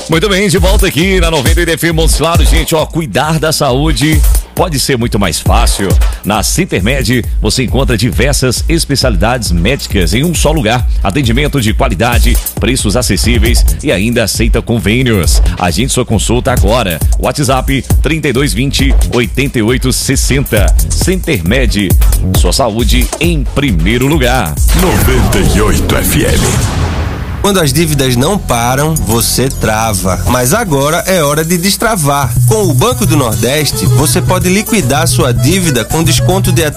Muito bem, de volta aqui na 98 FM Montes Claros, gente, cuidar da saúde pode ser muito mais fácil. Na Centermed você encontra diversas especialidades médicas em um só lugar, atendimento de qualidade, preços acessíveis e ainda aceita convênios. Agende sua consulta agora. WhatsApp 3220-8860. Centermed, sua saúde em primeiro lugar. 98 FM. Quando as dívidas não param, você trava. Mas agora é hora de destravar. Com o Banco do Nordeste, você pode liquidar sua dívida com desconto de